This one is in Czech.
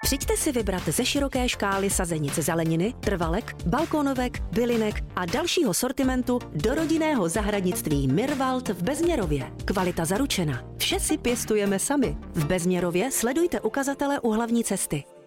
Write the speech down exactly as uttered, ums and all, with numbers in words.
Přijďte si vybrat ze široké škály sazenic zeleniny, trvalek, balkonovek, bylinek a dalšího sortimentu do rodinného zahradnictví Mirwald v Bezměrově. Kvalita zaručena. Vše si pěstujeme sami. V Bezměrově sledujte ukazatele u hlavní cesty.